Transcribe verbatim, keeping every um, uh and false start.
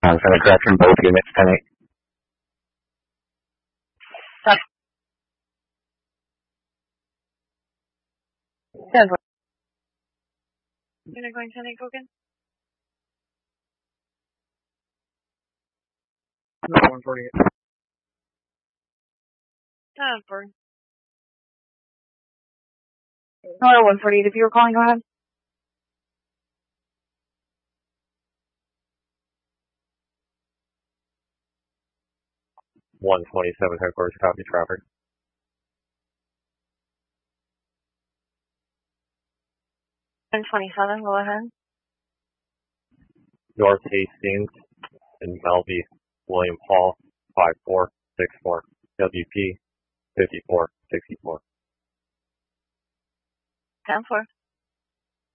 I'm going to direct from both units tonight. ten four. Unit going ten eight, Cogan? No, one forty-eight. ten four. Hello, one forty-eight. If you were calling, go ahead. one twenty-seven headquarters, copy traffic. one twenty-seven, go ahead. North Hastings and Melby, William Hall, five four six four, W P fifty-four sixty-four. ten four.